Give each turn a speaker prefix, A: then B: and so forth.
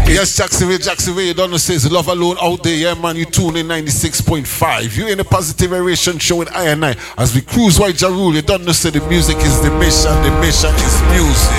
A: Yes, Jacksonville, you don't know, says love alone out there, yeah, man. You tune in 96.5. You in a positive aeration show with I and I. As we cruise White Jarul, you don't know, say the music is the mission is music.